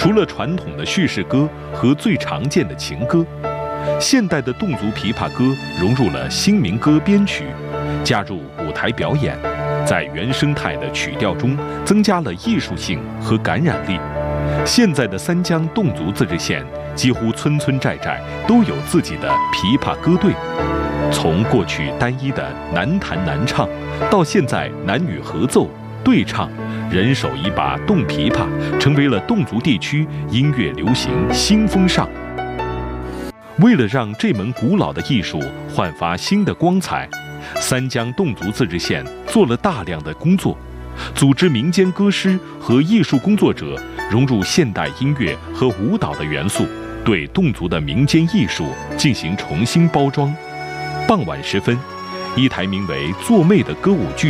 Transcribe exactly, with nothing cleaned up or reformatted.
除了传统的叙事歌和最常见的情歌，现代的侗族琵琶歌融入了新民歌编曲，加入舞台表演，在原生态的曲调中增加了艺术性和感染力。现在的三江侗族自治县几乎村村寨寨都有自己的琵琶歌队，从过去单一的男弹男唱，到现在男女合奏、对唱，人手一把侗琵琶，成为了侗族地区音乐流行新风尚。为了让这门古老的艺术焕发新的光彩，三江侗族自治县做了大量的工作，组织民间歌师和艺术工作者融入现代音乐和舞蹈的元素，对侗族的民间艺术进行重新包装。傍晚时分，一台名为《做妹》的歌舞剧